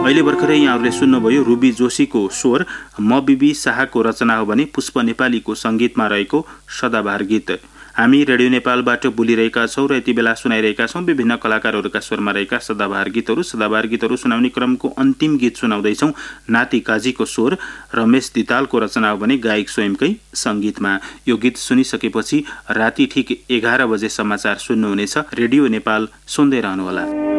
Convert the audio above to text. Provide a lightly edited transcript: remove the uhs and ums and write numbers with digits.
अहिले भर्खरै यहाँहरूले सुन्नुभयो रुबी जोशीको स्वर म बिबी शाहको रचना हो भने पुष्प नेपालीको सङ्गीतमा रहेको सदाबहार गीत। हामी रेडियो नेपालबाट बोलिरहेका छौँ र यति बेला सुनाइरहेका छौँ विभिन्न कलाकारहरूका स्वरमा रहेका सदाबहार गीतहरू। सदाबहार गीतहरू सुनाउने क्रमको अन्तिम गीत सुनाउँदैछौँ। नाति काजीको स्वर रमेश दितालको रचना हो भने गायक स्वयंकै सङ्गीतमा। यो गीत सुनिसकेपछि राति ठिक 11 बजे समाचार सुन्नुहुनेछ। रेडियो नेपाल सुन्दै रहनुहोला।